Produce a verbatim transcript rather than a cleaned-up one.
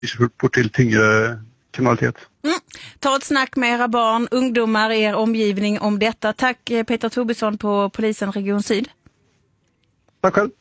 uppgår till tyngre kriminalitet. Mm. Ta ett snack med era barn, ungdomar i er omgivning om detta. Tack Peter Tobisson på Polisen Region Syd. Tack själv.